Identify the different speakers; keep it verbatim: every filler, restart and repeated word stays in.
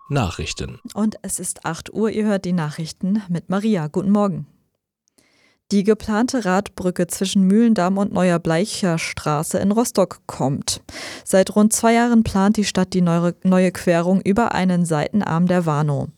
Speaker 1: Nachrichten.
Speaker 2: Und es ist acht Uhr, ihr hört die Nachrichten mit Maria. Guten Morgen. Die geplante Radbrücke zwischen Mühlendamm und Neuer Bleicher Straße in Rostock kommt. Seit rund zwei Jahren plant die Stadt die neue, neue Querung über einen Seitenarm der Warnow.